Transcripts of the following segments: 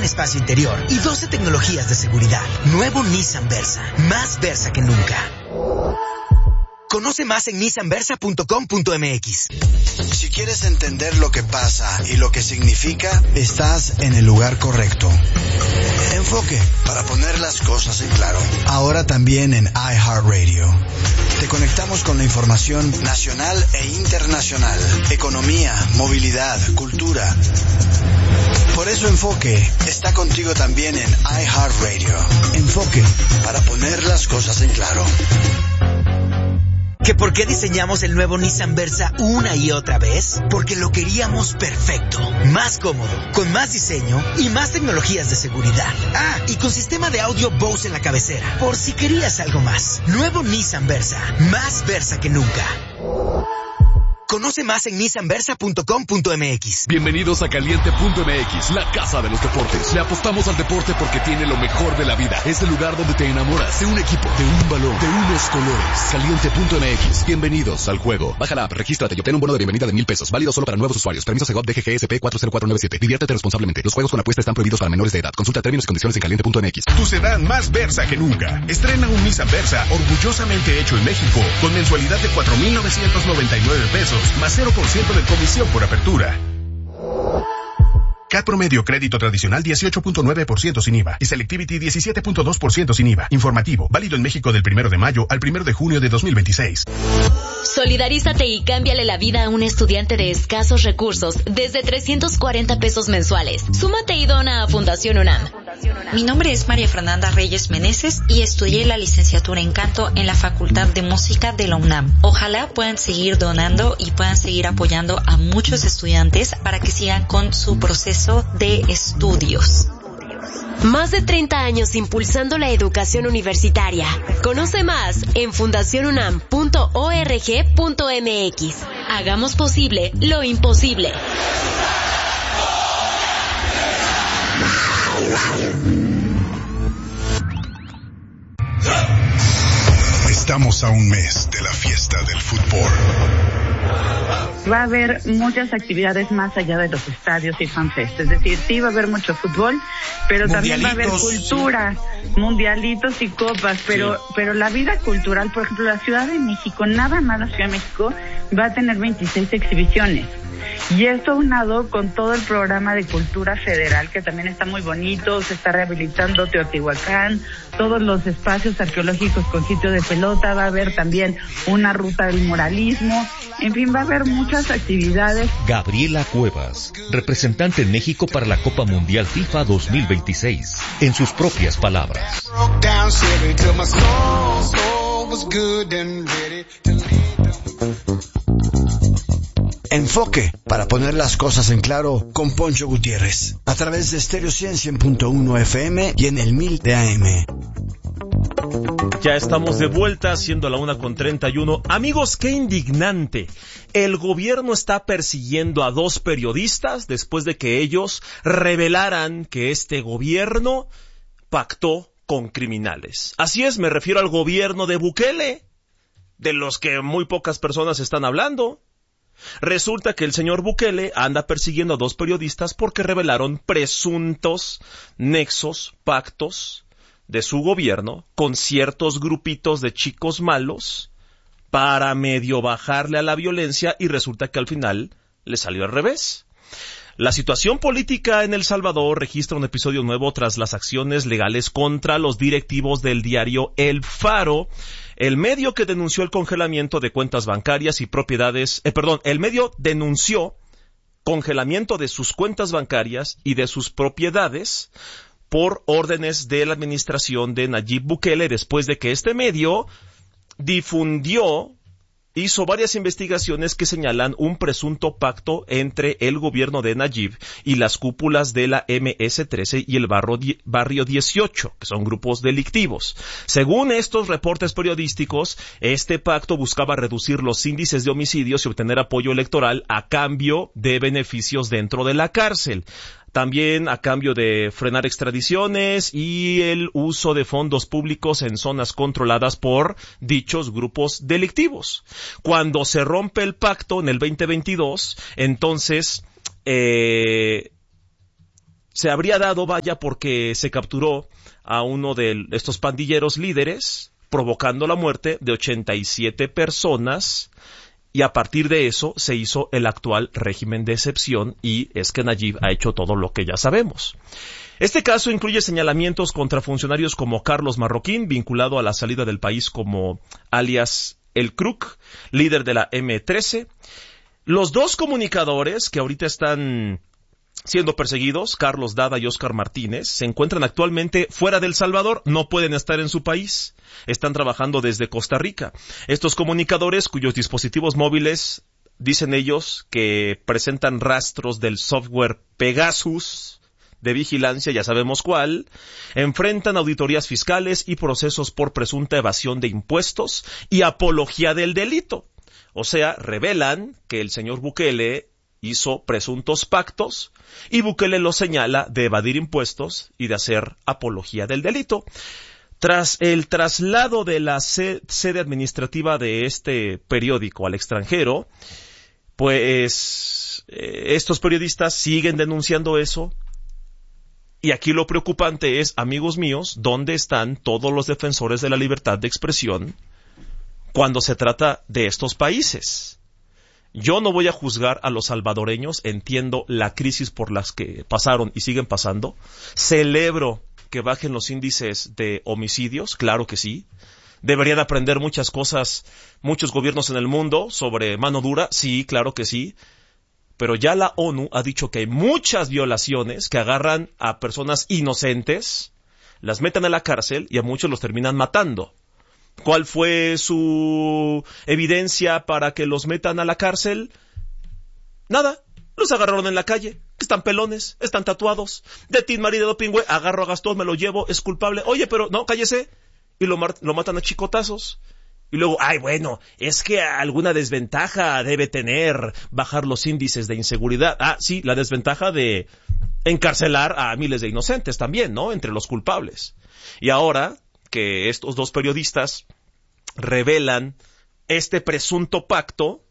gran espacio interior y 12 tecnologías de seguridad. Nuevo Nissan Versa, más Versa que nunca. Conoce más en nissanversa.com.mx. Si quieres entender lo que pasa y lo que significa, estás en el lugar correcto. Enfoque, para poner las cosas en claro. Ahora también en iHeartRadio. Te conectamos con la información nacional e internacional. Economía, movilidad, cultura. Por eso Enfoque está contigo también en iHeartRadio. Enfoque, para poner las cosas en claro. ¿Que por qué diseñamos el nuevo Nissan Versa una y otra vez? Porque lo queríamos perfecto, más cómodo, con más diseño y más tecnologías de seguridad. Ah, y con sistema de audio Bose en la cabecera, por si querías algo más. Nuevo Nissan Versa, más Versa que nunca. Conoce más en nissanversa.com.mx. Bienvenidos a Caliente.mx, la casa de los deportes. Le apostamos al deporte porque tiene lo mejor de la vida. Es el lugar donde te enamoras de un equipo, de un balón, de unos colores. Caliente.mx. Bienvenidos al juego. Baja la app, regístrate y obtén un bono de bienvenida de $1,000. Válido solo para nuevos usuarios. Permiso Segov DGGSP 40497. Diviértete responsablemente. Los juegos con apuesta están prohibidos para menores de edad. Consulta términos y condiciones en Caliente.mx. Tu sedán más Versa que nunca. Estrena un Nissan Versa orgullosamente hecho en México con mensualidad de $4,999 más 0% de comisión por apertura. CAT promedio crédito tradicional 18.9% sin IVA y Selectivity 17.2% sin IVA. Informativo, válido en México del 1 de mayo al 1 de junio de 2026. Solidarízate y cámbiale la vida a un estudiante de escasos recursos desde $340 mensuales. Súmate y dona a Fundación UNAM. Mi nombre es María Fernanda Reyes Meneses y estudié la licenciatura en canto en la Facultad de Música de la UNAM. Ojalá puedan seguir donando y puedan seguir apoyando a muchos estudiantes para que sigan con su proceso de estudios. Más de 30 años impulsando la educación universitaria. Conoce más en fundacionunam.org.mx. Hagamos posible lo imposible. Estamos a un mes de la fiesta del fútbol. Va a haber muchas actividades más allá de los estadios y fanfest. Es decir, sí va a haber mucho fútbol, pero también va a haber cultura, mundialitos y copas, pero la vida cultural, por ejemplo, la Ciudad de México, nada más la Ciudad de México va a tener 26 exhibiciones. Y esto aunado con todo el programa de cultura federal, que también está muy bonito, se está rehabilitando Teotihuacán, todos los espacios arqueológicos con sitio de pelota, va a haber también una ruta del muralismo, en fin, va a haber muchas actividades. Gabriela Cuevas, representante en México para la Copa Mundial FIFA 2026, en sus propias palabras. Enfoque, para poner las cosas en claro, con Poncho Gutiérrez, a través de Stereo 100.1 FM y en el 1000 de AM. Ya estamos de vuelta, siendo la 1:31. Amigos, qué indignante. El gobierno está persiguiendo a 2 periodistas después de que ellos revelaran que este gobierno pactó con criminales. Así es, me refiero al gobierno de Bukele, de los que muy pocas personas están hablando. Resulta que el señor Bukele anda persiguiendo a 2 periodistas porque revelaron presuntos nexos, pactos de su gobierno con ciertos grupitos de chicos malos para medio bajarle a la violencia, y resulta que al final le salió al revés. La situación política en El Salvador registra un episodio nuevo tras las acciones legales contra los directivos del diario El Faro, el medio que denunció el congelamiento de cuentas bancarias y propiedades, el medio denunció congelamiento de sus cuentas bancarias y de sus propiedades por órdenes de la administración de Nayib Bukele, después de que este medio hizo varias investigaciones que señalan un presunto pacto entre el gobierno de Nayib y las cúpulas de la MS-13 y el Barrio 18, que son grupos delictivos. Según estos reportes periodísticos, este pacto buscaba reducir los índices de homicidios y obtener apoyo electoral a cambio de beneficios dentro de la cárcel. También a cambio de frenar extradiciones y el uso de fondos públicos en zonas controladas por dichos grupos delictivos. Cuando se rompe el pacto en el 2022, entonces se habría dado, vaya, porque se capturó a uno de estos pandilleros líderes, provocando la muerte de 87 personas, y a partir de eso se hizo el actual régimen de excepción, y es que Nayib ha hecho todo lo que ya sabemos. Este caso incluye señalamientos contra funcionarios como Carlos Marroquín, vinculado a la salida del país como alias El Crook, líder de la M13. Los dos comunicadores que ahorita están siendo perseguidos, Carlos Dada y Óscar Martínez, se encuentran actualmente fuera de El Salvador, no pueden estar en su país, están trabajando desde Costa Rica. Estos comunicadores, cuyos dispositivos móviles, dicen ellos, que presentan rastros del software Pegasus de vigilancia, ya sabemos cuál, enfrentan auditorías fiscales y procesos por presunta evasión de impuestos y apología del delito. O sea, revelan que el señor Bukele hizo presuntos pactos y Bukele lo señala de evadir impuestos y de hacer apología del delito. Tras el traslado de la sede administrativa de este periódico al extranjero, pues estos periodistas siguen denunciando eso. Y aquí lo preocupante es, amigos míos, ¿dónde están todos los defensores de la libertad de expresión cuando se trata de estos países? Yo no voy a juzgar a los salvadoreños, entiendo la crisis por las que pasaron y siguen pasando. Celebro que bajen los índices de homicidios, claro que sí. Deberían aprender muchas cosas, muchos gobiernos en el mundo sobre mano dura, sí, claro que sí. Pero ya la ONU ha dicho que hay muchas violaciones que agarran a personas inocentes, las meten a la cárcel y a muchos los terminan matando. ¿Cuál fue su evidencia para que los metan a la cárcel? Nada, los agarraron en la calle, están pelones, están tatuados. De Tin María de Dopingüe, agarro a Gastón, me lo llevo, es culpable. Oye, pero no, cállese. Y lo matan a chicotazos. Y luego, ay, bueno, es que alguna desventaja debe tener bajar los índices de inseguridad. Ah, sí, la desventaja de encarcelar a miles de inocentes también, ¿no? Entre los culpables. Y ahora que estos dos periodistas revelan este presunto pacto,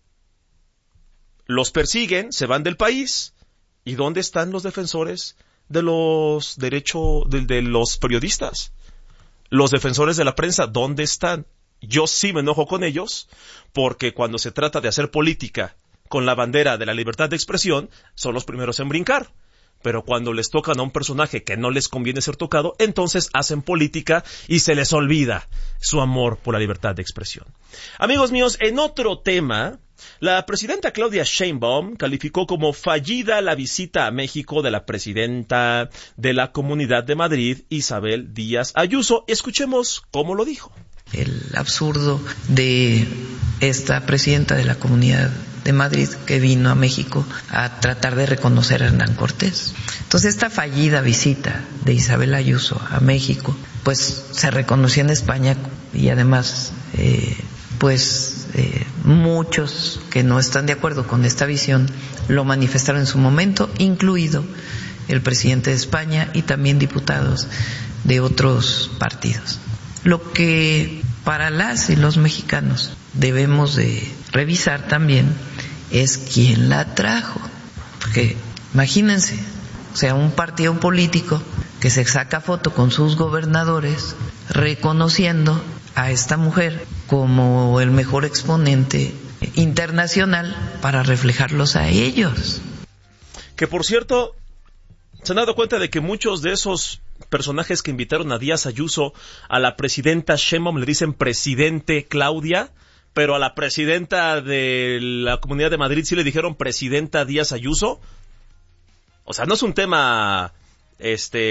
los persiguen, se van del país. ¿Y dónde están los defensores de los derechos de los periodistas? Los defensores de la prensa, ¿dónde están? Yo sí me enojo con ellos, porque cuando se trata de hacer política con la bandera de la libertad de expresión, son los primeros en brincar. Pero cuando les tocan a un personaje que no les conviene ser tocado, entonces hacen política y se les olvida su amor por la libertad de expresión. Amigos míos, en otro tema, la presidenta Claudia Sheinbaum calificó como fallida la visita a México de la presidenta de la Comunidad de Madrid, Isabel Díaz Ayuso. Escuchemos cómo lo dijo. El absurdo de esta presidenta de la Comunidad de Madrid que vino a México a tratar de reconocer a Hernán Cortés. Entonces esta fallida visita de Isabel Ayuso a México, pues se reconoció en España y además muchos que no están de acuerdo con esta visión lo manifestaron en su momento, incluido el presidente de España y también diputados de otros partidos. Lo que para las y los mexicanos debemos de revisar también es quién la trajo. Porque imagínense, o sea, un partido político que se saca foto con sus gobernadores reconociendo a esta mujer como el mejor exponente internacional para reflejarlos a ellos. Que por cierto, ¿se han dado cuenta de que muchos de esos personajes que invitaron a Díaz Ayuso a la presidenta Sheinbaum le dicen presidente Claudia, pero a la presidenta de la Comunidad de Madrid sí le dijeron presidenta Díaz Ayuso? O sea, no es un tema no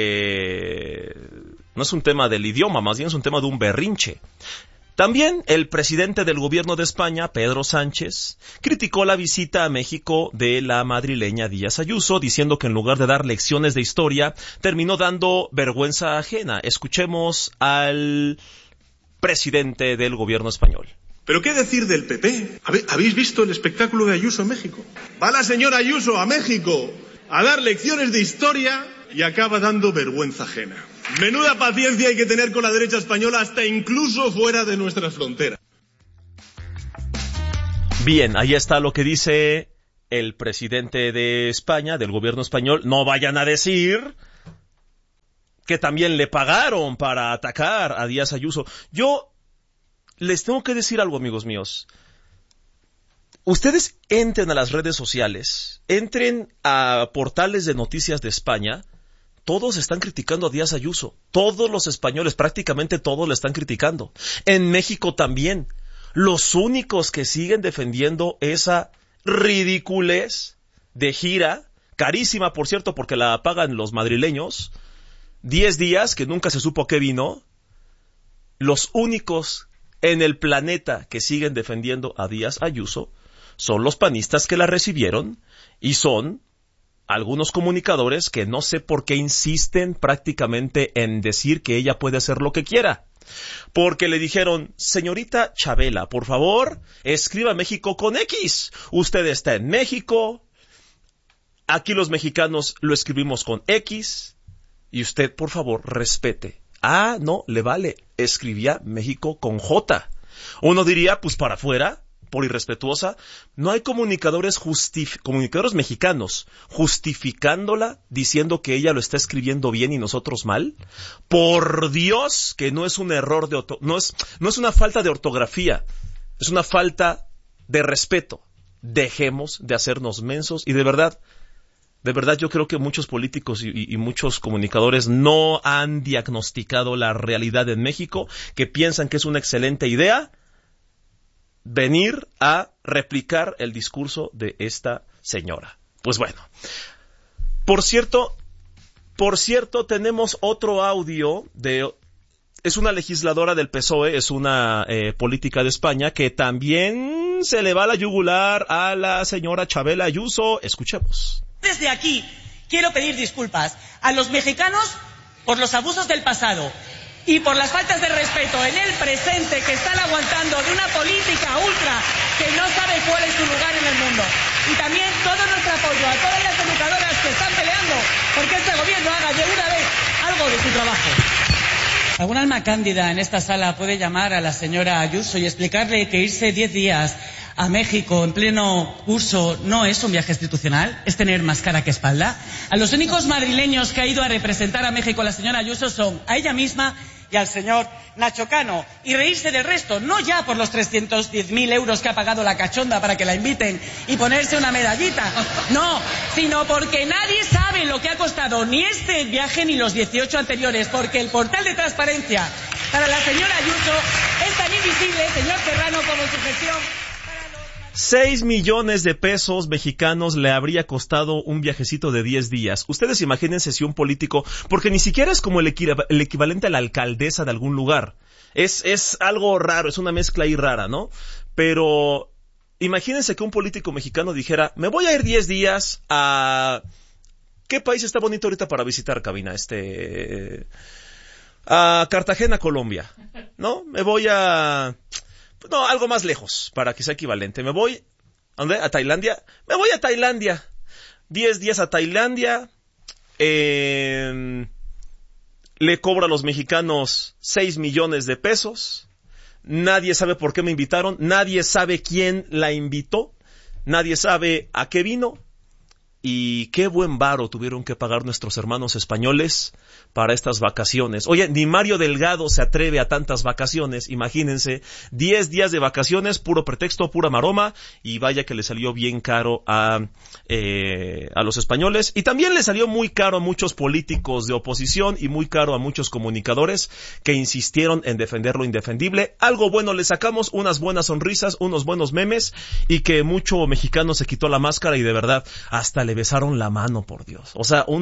es un tema del idioma, más bien es un tema de un berrinche. También el presidente del gobierno de España, Pedro Sánchez, criticó la visita a México de la madrileña Díaz Ayuso, diciendo que en lugar de dar lecciones de historia, terminó dando vergüenza ajena. Escuchemos al presidente del gobierno español. ¿Pero qué decir del PP? ¿Habéis visto el espectáculo de Ayuso en México? Va la señora Ayuso a México a dar lecciones de historia y acaba dando vergüenza ajena. Menuda paciencia hay que tener con la derecha española hasta incluso fuera de nuestras fronteras. Bien, ahí está lo que dice el presidente de España, del gobierno español, no vayan a decir que también le pagaron para atacar a Díaz Ayuso. Yo les tengo que decir algo, amigos míos. Ustedes entren a las redes sociales, entren a portales de noticias de España, todos están criticando a Díaz Ayuso. Todos los españoles, prácticamente todos le están criticando. En México también. Los únicos que siguen defendiendo esa ridiculez de gira, carísima por cierto porque la pagan los madrileños, 10 días que nunca se supo a qué vino, los únicos en el planeta que siguen defendiendo a Díaz Ayuso son los panistas que la recibieron y son algunos comunicadores que no sé por qué insisten prácticamente en decir que ella puede hacer lo que quiera. Porque le dijeron, señorita Chabela, por favor, escriba México con X. Usted está en México, aquí los mexicanos lo escribimos con X, y usted, por favor, respete. Ah, no, le vale, escribía México con J. Uno diría, pues para afuera, por irrespetuosa, no hay comunicadores mexicanos justificándola, diciendo que ella lo está escribiendo bien y nosotros mal. Por Dios, que no es un error no es una falta de ortografía, es una falta de respeto. Dejemos de hacernos mensos y de verdad yo creo que muchos políticos y muchos comunicadores no han diagnosticado la realidad en México, que piensan que es una excelente idea venir a replicar el discurso de esta señora. Pues bueno. Por cierto, tenemos otro audio es una legisladora del PSOE, es una política de España que también se le va a la yugular a la señora Chabela Ayuso. Escuchemos. Desde aquí quiero pedir disculpas a los mexicanos por los abusos del pasado y por las faltas de respeto en el presente que están aguantando de una política ultra que no sabe cuál es su lugar en el mundo. Y también todo nuestro apoyo a todas las educadoras que están peleando porque este gobierno haga de una vez algo de su trabajo. ¿Algún alma cándida en esta sala puede llamar a la señora Ayuso y explicarle que irse 10 días a México en pleno curso no es un viaje institucional? ¿Es tener más cara que espalda? A los únicos madrileños que ha ido a representar a México la señora Ayuso son a ella misma y al señor Nacho Cano, y reírse del resto, no ya por los 310.000 euros que ha pagado la cachonda para que la inviten y ponerse una medallita, no, sino porque nadie sabe lo que ha costado ni este viaje ni los 18 anteriores, porque el portal de transparencia para la señora Ayuso es tan invisible, señor Serrano, como su gestión. 6 millones de pesos mexicanos le habría costado un viajecito de 10 días. Ustedes imagínense si un político, porque ni siquiera es como el equivalente a la alcaldesa de algún lugar. Es algo raro, es una mezcla ahí rara, ¿no? Pero imagínense que un político mexicano dijera, me voy a ir 10 días a... ¿Qué país está bonito ahorita para visitar, cabina? A Cartagena, Colombia, ¿no? Me voy a... No, algo más lejos, para que sea equivalente. ¿Me voy? ¿A dónde? ¿A Tailandia? Me voy a Tailandia. 10 días a Tailandia. Le cobro a los mexicanos 6 millones de pesos. Nadie sabe por qué me invitaron. Nadie sabe quién la invitó. Nadie sabe a qué vino. Y qué buen varo tuvieron que pagar nuestros hermanos españoles para estas vacaciones. Oye, ni Mario Delgado se atreve a tantas vacaciones. Imagínense, 10 días de vacaciones, puro pretexto, pura maroma, y vaya que le salió bien caro a los españoles. Y también le salió muy caro a muchos políticos de oposición y muy caro a muchos comunicadores que insistieron en defender lo indefendible. Algo bueno le sacamos, unas buenas sonrisas, unos buenos memes, y que mucho mexicano se quitó la máscara y de verdad hasta le besaron la mano, por Dios. O sea,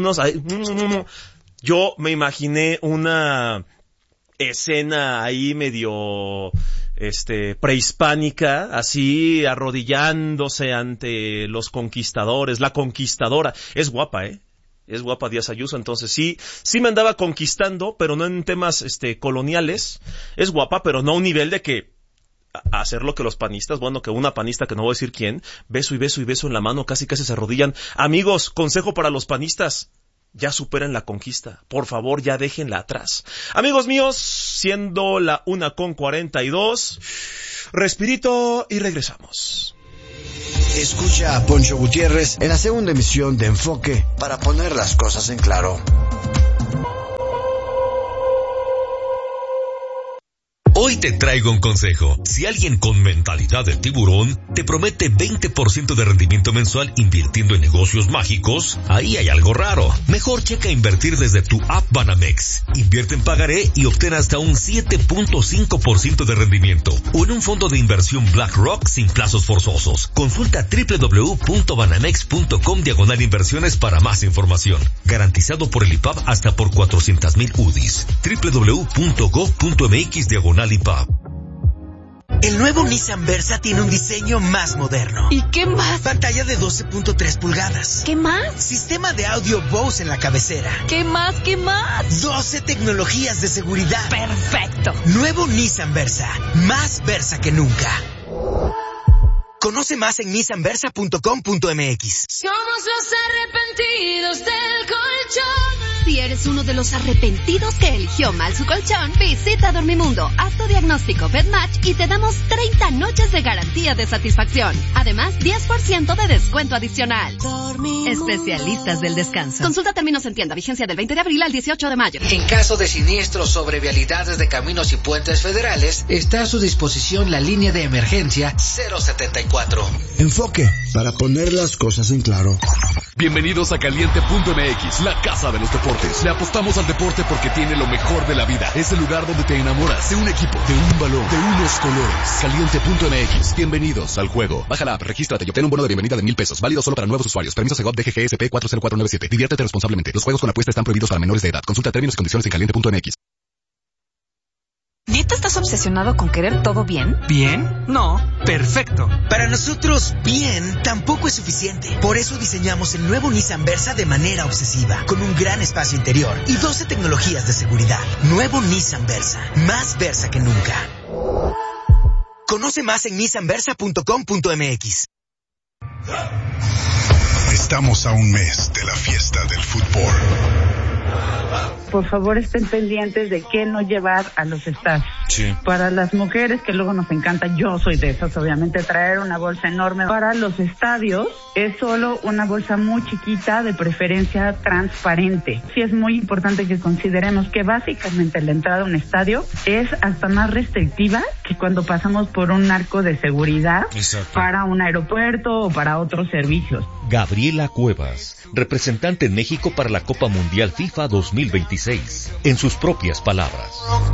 yo me imaginé una escena ahí medio prehispánica, así arrodillándose ante los conquistadores, la conquistadora. Es guapa, es guapa Díaz Ayuso, entonces sí me andaba conquistando, pero no en temas coloniales. Es guapa, pero no a un nivel de que hacer lo que los panistas, bueno, que una panista que no voy a decir quién, beso y beso y beso en la mano, casi se arrodillan. Amigos, consejo para los panistas, ya superen la conquista, por favor, ya déjenla atrás. Amigos míos, siendo la 1:42, respirito y regresamos. Escucha a Poncho Gutiérrez en la segunda emisión de Enfoque para poner las cosas en claro. Hoy te traigo un consejo. Si alguien con mentalidad de tiburón te promete 20% de rendimiento mensual invirtiendo en negocios mágicos, ahí hay algo raro. Mejor checa invertir desde tu app Banamex. Invierte en pagaré y obtén hasta un 7.5% de rendimiento. O en un fondo de inversión BlackRock sin plazos forzosos. Consulta www.banamex.com/inversiones para más información. Garantizado por el IPAB hasta por 400,000 UDIs. www.gov.mx/IPAB. El nuevo Nissan Versa tiene un diseño más moderno. ¿Y qué más? Pantalla de 12.3 pulgadas. ¿Qué más? Sistema de audio Bose en la cabecera. ¿Qué más? ¿Qué más? 12 tecnologías de seguridad. ¡Perfecto! Nuevo Nissan Versa. Más Versa que nunca. Conoce más en nissanversa.com.mx. Somos los arrepentidos del colchón. Si eres uno de los arrepentidos que eligió mal su colchón, visita Dormimundo, haz tu diagnóstico BedMatch y te damos 30 noches de garantía de satisfacción. Además, 10% de descuento adicional. Dormimundo. Especialistas del descanso. Consulta términos en tienda, vigencia del 20 de abril al 18 de mayo. En caso de siniestros sobre vialidades de caminos y puentes federales, está a su disposición la línea de emergencia 074. Enfoque para poner las cosas en claro. Bienvenidos a Caliente.mx, la casa de los deportes. Le apostamos al deporte porque tiene lo mejor de la vida. Es el lugar donde te enamoras de un equipo, de un balón, de unos colores. Caliente.mx. Bienvenidos al juego. Baja la app, regístrate y obtén un bono de bienvenida de $1,000. Válido solo para nuevos usuarios. Permiso Segov DGGSP 40497. Diviértete responsablemente. Los juegos con apuesta están prohibidos para menores de edad. Consulta términos y condiciones en Caliente.mx. ¿Neta estás obsesionado con querer todo bien? ¿Bien? No, perfecto. Para nosotros, bien tampoco es suficiente. Por eso diseñamos el nuevo Nissan Versa de manera obsesiva, con un gran espacio interior y 12 tecnologías de seguridad. Nuevo Nissan Versa, más Versa que nunca. Conoce más en nissanversa.com.mx. Estamos a un mes de la fiesta del fútbol. Por favor, estén pendientes de qué no llevar a los estadios. Sí. Para las mujeres, que luego nos encanta, yo soy de esas, obviamente, traer una bolsa enorme. Para los estadios, es solo una bolsa muy chiquita, de preferencia transparente. Sí es muy importante que consideremos que básicamente la entrada a un estadio es hasta más restrictiva que cuando pasamos por un arco de seguridad. Exacto. Para un aeropuerto o para otros servicios. Gabriela Cuevas, representante en México para la Copa Mundial FIFA 2026, en sus propias palabras.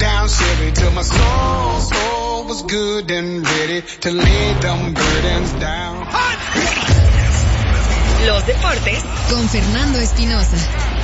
Los deportes con Fernando Espinosa.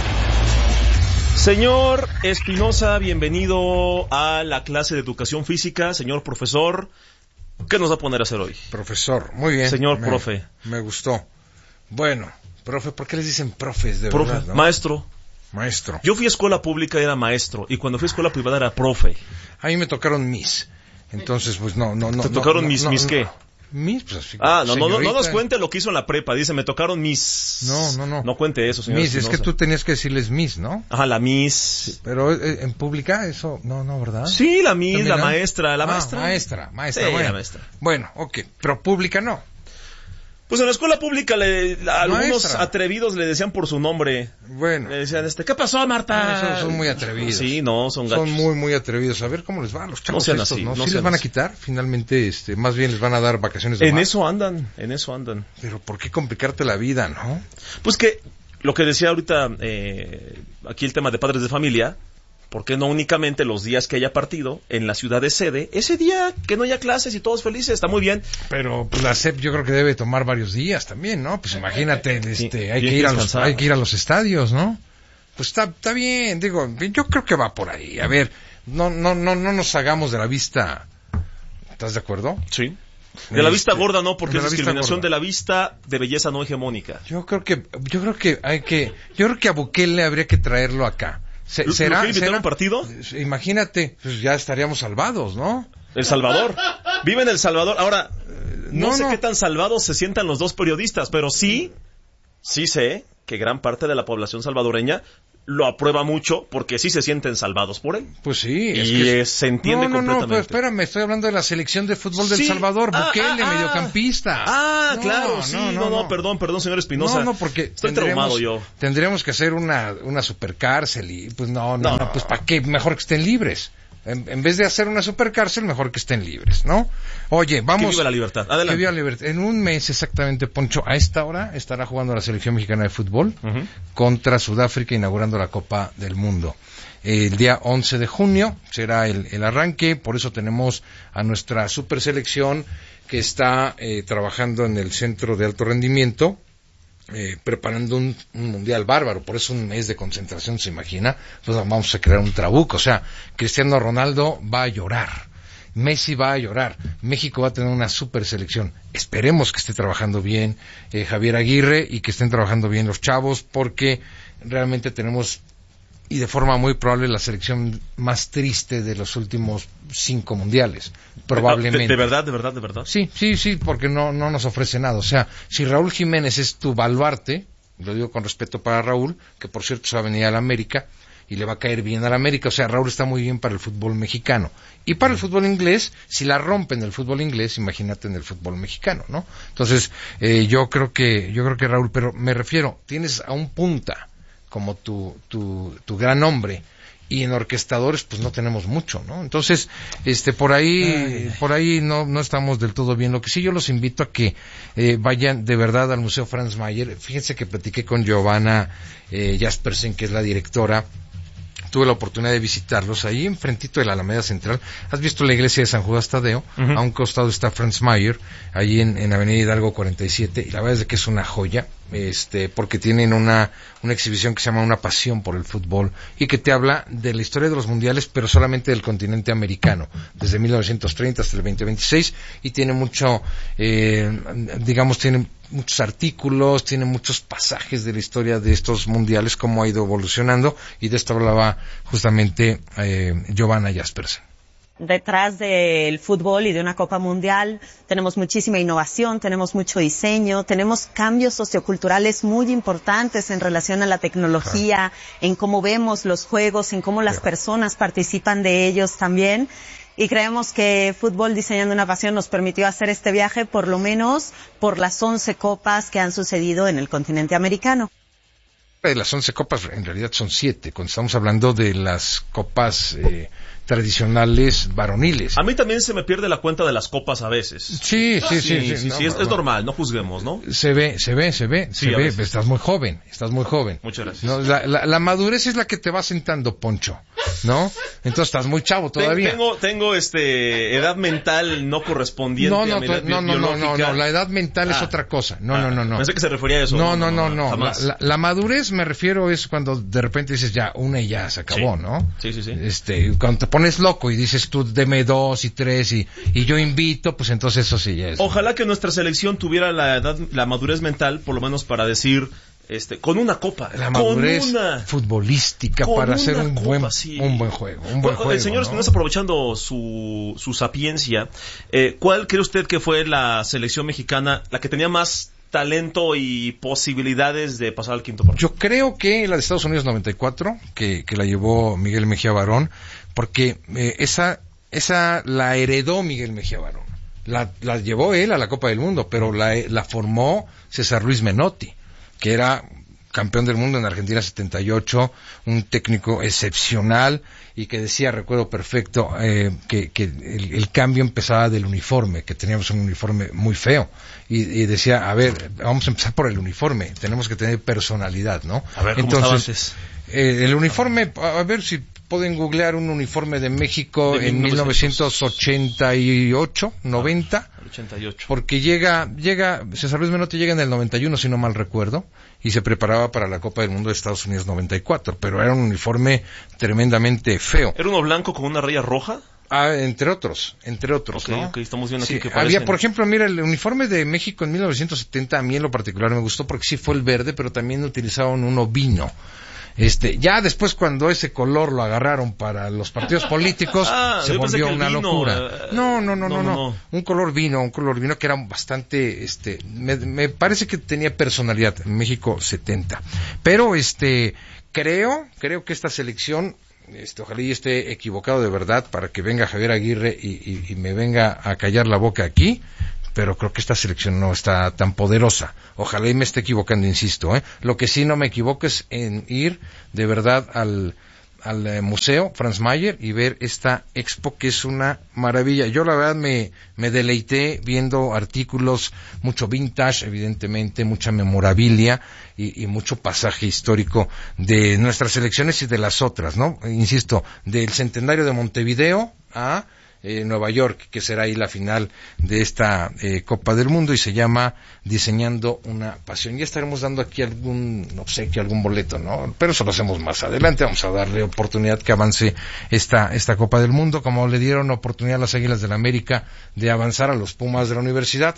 Señor Espinosa, bienvenido a la clase de educación física. Señor profesor, ¿qué nos va a poner a hacer hoy? Profesor, muy bien. Señor profe. Me gustó. Bueno, profe, ¿por qué les dicen profes de profe, verdad? ¿No? Maestro. Yo fui a escuela pública y era maestro, y cuando fui a escuela privada era profe. A mí me tocaron mis. Entonces, pues no. ¿Te tocaron mis qué? Mis, pues así. No nos cuente lo que hizo en la prepa. Dice, me tocaron mis. No. No cuente eso, señor. Mis, Espinosa. Es que tú tenías que decirles mis, ¿no? Ajá, la mis. Sí, pero en pública eso, no, ¿verdad? Sí, la mis, la maestra. Maestra. Sí, bueno. la maestra. Bueno, ok, pero pública no. Pues en la escuela pública algunos atrevidos le decían por su nombre. Bueno. Le decían, ¿qué pasó, Marta? Son muy atrevidos. Sí, no, son gachos. Son muy, muy atrevidos. A ver cómo les va a los chavos. No sean estos, así. ¿no? No ¿Sí sean les van así. a quitar? Finalmente, más bien les van a dar vacaciones de En mar. eso andan. Pero ¿por qué complicarte la vida, no? Pues que, lo que decía ahorita, aquí el tema de padres de familia, ¿por qué no únicamente los días que haya partido en la ciudad de sede? Ese día que no haya clases y todos felices, está muy bien. Pero pues, la SEP yo creo que debe tomar varios días también, ¿no? Pues imagínate, Sí, hay que ir a los estadios, ¿no? Pues está bien, digo, yo creo que va por ahí. A ver, no nos hagamos de la vista. ¿Estás de acuerdo? Sí. De la vista gorda no, porque es discriminación de la vista de belleza no hegemónica. Yo creo que a Bukele habría que traerlo acá. ¿Será un partido? Imagínate, pues ya estaríamos salvados, ¿no? El Salvador. Vive en El Salvador. Ahora, no sé qué tan salvados se sientan los dos periodistas, pero sí sé que gran parte de la población salvadoreña lo aprueba mucho porque sí se sienten salvados por él. Pues sí. Y se entiende completamente. No, pero espérame, estoy hablando de la selección de fútbol del Salvador. Bukele, mediocampista. Claro, sí. No, perdón, señor Espinosa. No, porque estoy traumado yo. Tendríamos que hacer una supercárcel y pues no, pues ¿para qué? Mejor que estén libres. En vez de hacer una supercárcel, mejor que estén libres, ¿no? Oye, vamos. Que viva la libertad. Adelante. Que viva la libertad. En un mes exactamente, Poncho, a esta hora estará jugando la selección mexicana de fútbol contra Sudáfrica, inaugurando la Copa del Mundo. El día 11 de junio será el arranque, por eso tenemos a nuestra super selección que está trabajando en el centro de alto rendimiento, preparando un mundial bárbaro, por eso un mes de concentración, se imagina, pues vamos a crear un trabuco, o sea, Cristiano Ronaldo va a llorar, Messi va a llorar, México va a tener una super selección, esperemos que esté trabajando bien Javier Aguirre y que estén trabajando bien los chavos, porque realmente tenemos, y de forma muy probable, la selección más triste de los últimos 5 mundiales, probablemente. ¿De verdad? Sí, porque no nos ofrece nada. O sea, si Raúl Jiménez es tu baluarte, lo digo con respeto para Raúl, que por cierto se va a venir a la América, y le va a caer bien a la América, o sea, Raúl está muy bien para el fútbol mexicano. Y para el fútbol inglés, si la rompen el fútbol inglés, imagínate en el fútbol mexicano, ¿no? Entonces, yo creo que Raúl, pero me refiero, tienes a un punta como tu gran hombre, y en orquestadores pues no tenemos mucho, ¿no? Entonces, por ahí no estamos del todo bien. Lo que sí yo los invito a que vayan de verdad al Museo Franz Mayer. Fíjense que platiqué con Giovanna Jaspersen, que es la directora. Tuve la oportunidad de visitarlos ahí enfrentito de la Alameda Central. ¿Has visto la iglesia de San Judas Tadeo? A un costado está Franz Mayer, ahí en Avenida Hidalgo 47, y la verdad es que es una joya, porque tienen una exhibición que se llama Una pasión por el fútbol, y que te habla de la historia de los mundiales, pero solamente del continente americano, desde 1930 hasta el 2026, y tiene mucho, tiene muchos artículos, tiene muchos pasajes de la historia de estos mundiales, cómo ha ido evolucionando, y de esto hablaba justamente Giovanna Jaspersen. Detrás del fútbol y de una Copa Mundial tenemos muchísima innovación, tenemos mucho diseño, tenemos cambios socioculturales muy importantes en relación a la tecnología, en cómo vemos los juegos, en cómo las personas participan de ellos también. Y creemos que Fútbol Diseñando una Pasión nos permitió hacer este viaje por lo menos por las 11 copas que han sucedido en el continente americano. Las 11 copas en realidad son 7, cuando estamos hablando de las copas tradicionales varoniles. A mí también se me pierde la cuenta de las copas a veces. Sí, es normal, no juzguemos, ¿no? Se ve, estás muy joven. Muchas gracias. No, la madurez es la que te va sentando, Poncho, ¿no? Entonces estás muy chavo todavía. Tengo edad mental no correspondiente a mi edad biológica. No, la edad mental es otra cosa. No. Pensé que se refería a eso. No. La madurez, me refiero, es cuando de repente dices ya, una y ya se acabó, ¿no? Sí. Cuando te pones loco y dices tú, deme 2 y 3 y yo invito, pues entonces eso sí ya es. Ojalá que nuestra selección tuviera la madurez mental, por lo menos para decir, con una copa. La madurez futbolística para hacer un buen juego. El señor Espinosa, aprovechando su sapiencia, ¿cuál cree usted que fue la selección mexicana, la que tenía más talento y posibilidades de pasar al quinto partido? Yo creo que la de Estados Unidos 94, que la llevó Miguel Mejía Barón, porque esa la heredó Miguel Mejía Barón. La llevó él a la Copa del Mundo, pero la formó César Luis Menotti, que era campeón del mundo en Argentina 78, un técnico excepcional, y que decía, recuerdo perfecto, que el cambio empezaba del uniforme, que teníamos un uniforme muy feo, y decía, a ver, vamos a empezar por el uniforme, tenemos que tener personalidad, ¿no? A ver, ¿cómo estaba antes? El uniforme, a ver si pueden googlear un uniforme de México en 1988, 90, 88. Porque César Luis Menotti llega en el 91, si no mal recuerdo, y se preparaba para la Copa del Mundo de Estados Unidos 94, pero era un uniforme tremendamente feo. ¿Era uno blanco con una raya roja? Entre otros, ¿no? Okay, estamos viendo aquí que había, por ejemplo, mira, el uniforme de México en 1970, a mí en lo particular me gustó porque sí fue el verde, pero también utilizaban uno vino. Ya después, cuando ese color lo agarraron para los partidos políticos, se volvió una locura. No. Un color vino que era bastante, me parece que tenía personalidad. En México 70. Pero, creo que esta selección, ojalá y esté equivocado de verdad para que venga Javier Aguirre y me venga a callar la boca aquí, pero creo que esta selección no está tan poderosa. Ojalá y me esté equivocando, insisto, Lo que sí no me equivoco es en ir de verdad al museo Franz Mayer y ver esta expo, que es una maravilla. Yo la verdad me deleité viendo artículos, mucho vintage, evidentemente, mucha memorabilia y mucho pasaje histórico de nuestras selecciones y de las otras, ¿no? Insisto, del centenario de Montevideo a Nueva York, que será ahí la final de esta Copa del Mundo, y se llama Diseñando una Pasión. Ya estaremos dando aquí algún obsequio, algún boleto, ¿no? Pero eso lo hacemos más adelante. Vamos a darle oportunidad que avance esta Copa del Mundo, como le dieron oportunidad a las Águilas del América de avanzar a los Pumas de la Universidad,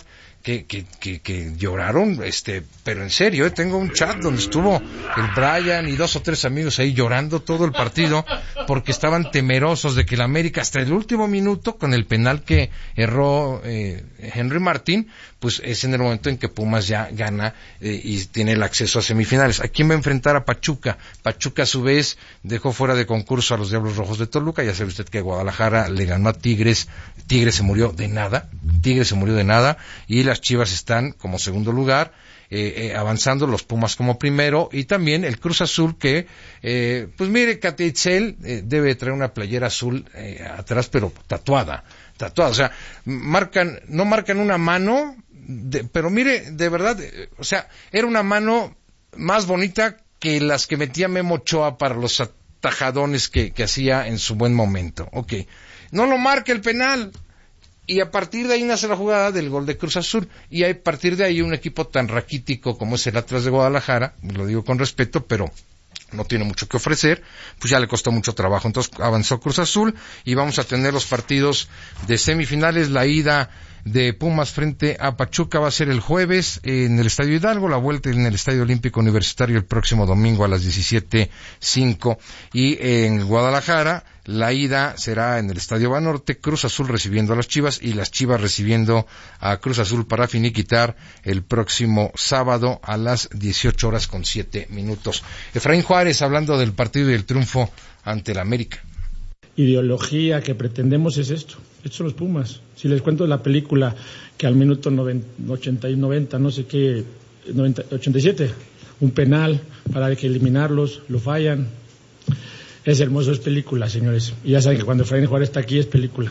que lloraron, pero en serio, tengo un chat donde estuvo el Brian y 2 o 3 amigos ahí llorando todo el partido porque estaban temerosos de que el América hasta el último minuto, con el penal que erró Henry Martín, pues es en el momento en que Pumas ya gana y tiene el acceso a semifinales. ¿A quién va a enfrentar? A Pachuca. Pachuca a su vez dejó fuera de concurso a los Diablos Rojos de Toluca. Ya sabe usted que Guadalajara le ganó a Tigres. Tigres se murió de nada, y las Chivas están como segundo lugar, avanzando, los Pumas como primero, y también el Cruz Azul que, pues mire, Katia Itzel debe traer una playera azul atrás, pero tatuada, o sea, no marcan una mano, pero mire, de verdad, o sea, era una mano más bonita que las que metía Memo Ochoa para los atajadones que hacía en su buen momento. Okay. No lo marca el penal. Y a partir de ahí nace la jugada del gol de Cruz Azul. Y a partir de ahí un equipo tan raquítico como es el Atlas de Guadalajara, lo digo con respeto, pero no tiene mucho que ofrecer, pues ya le costó mucho trabajo. Entonces avanzó Cruz Azul y vamos a tener los partidos de semifinales. La ida de Pumas frente a Pachuca va a ser el jueves en el Estadio Hidalgo, la vuelta en el Estadio Olímpico Universitario el próximo domingo a las 17:05, y en Guadalajara la ida será en el Estadio Banorte, Cruz Azul recibiendo a las Chivas y las Chivas recibiendo a Cruz Azul para finiquitar el próximo sábado a las 18:07. Efraín Juárez, hablando del partido y el triunfo ante el América. Ideología que pretendemos es esto. Estos son los Pumas. Si les cuento la película que al minuto 90, no sé qué, 87, un penal para que eliminarlos, lo fallan. Es hermoso, es película, señores. Y ya saben que cuando Efraín Juárez está aquí es película.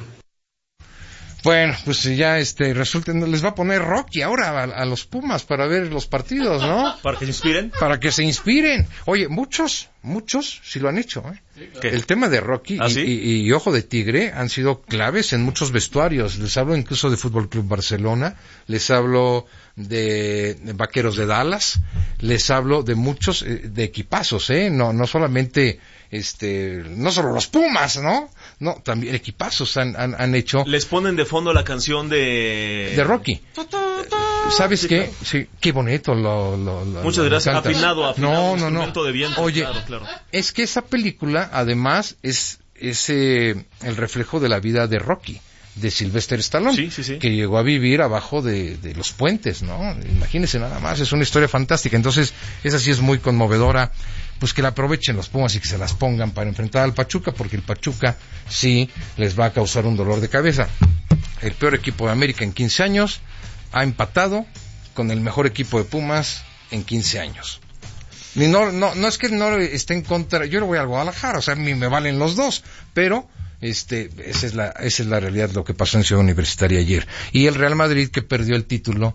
Bueno, pues ya resulta, les va a poner Rocky ahora a los Pumas para ver los partidos, ¿no? ¿Para que se inspiren? Para que se inspiren. Oye, muchos sí lo han hecho, ¿eh? El tema de Rocky y Ojo de Tigre han sido claves en muchos vestuarios. Les hablo incluso de Fútbol Club Barcelona, les hablo de Vaqueros de Dallas, les hablo de muchos de equipazos, no solamente no solo los Pumas, ¿no? No, también equipazos han hecho. Les ponen de fondo la canción de Rocky. ¿Sabes qué? Sí, qué bonito Muchas gracias. Afinado. No. De viento, oye, claro. Es que esa película además es el reflejo de la vida de Rocky, de Sylvester Stallone, sí. que llegó a vivir abajo de los puentes, ¿no? Imagínense nada más, es una historia fantástica. Entonces, esa sí es muy conmovedora, pues que la aprovechen los Pumas y que se las pongan para enfrentar al Pachuca, porque el Pachuca sí les va a causar un dolor de cabeza. El peor equipo de América en 15 años ha empatado con el mejor equipo de Pumas en 15 años. Y no es que no esté en contra, yo le voy al Guadalajara, o sea, a mí me valen los dos, pero esa es la realidad de lo que pasó en Ciudad Universitaria ayer. Y el Real Madrid, que perdió el título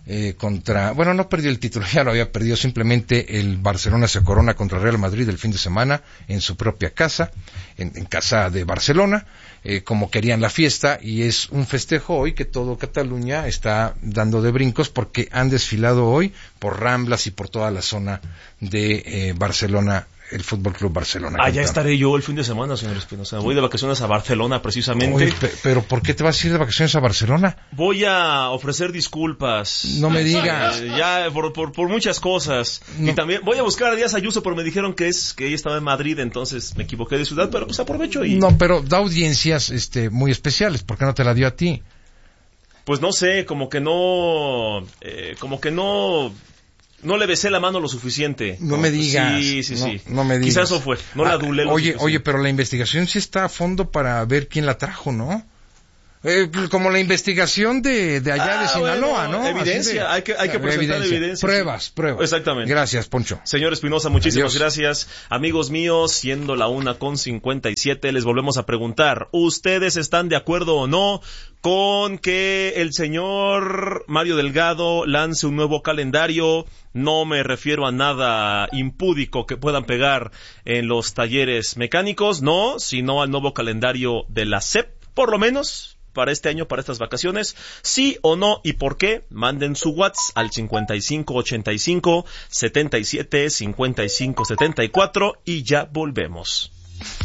no perdió el título, ya lo había perdido, simplemente el Barcelona se corona contra el Real Madrid el fin de semana en su propia casa, en casa de Barcelona, como querían la fiesta, y es un festejo hoy que todo Cataluña está dando de brincos porque han desfilado hoy por Ramblas y por toda la zona de Barcelona, el Fútbol Club Barcelona. Ya estaré yo el fin de semana, señor Espinosa. Voy de vacaciones a Barcelona, precisamente. Oye, pero ¿por qué te vas a ir de vacaciones a Barcelona? Voy a ofrecer disculpas. No me digas. Ya, por muchas cosas. No. Y también voy a buscar a Díaz Ayuso, pero me dijeron que ella estaba en Madrid, entonces me equivoqué de ciudad, pero pues aprovecho y... No, pero da audiencias muy especiales. ¿Por qué no te la dio a ti? Pues no sé, como que no No le besé la mano lo suficiente. No me digas. Sí. No me digas. Quizás eso fue. No la adulé lo suficiente. Oye, pero la investigación sí está a fondo para ver quién la trajo, ¿no? Como la investigación de allá de Sinaloa, bueno, ¿no? Evidencia, hay que presentar evidencia. Pruebas. Exactamente. Gracias, Poncho. Señor Espinosa, muchísimas gracias. Amigos míos, siendo la 1:57, les volvemos a preguntar, ¿ustedes están de acuerdo o no con que el señor Mario Delgado lance un nuevo calendario? No me refiero a nada impúdico que puedan pegar en los talleres mecánicos, no, sino al nuevo calendario de la SEP, por lo menos para este año, para estas vacaciones, sí o no y por qué. Manden su WhatsApp al 5585 77 55 74 y ya volvemos.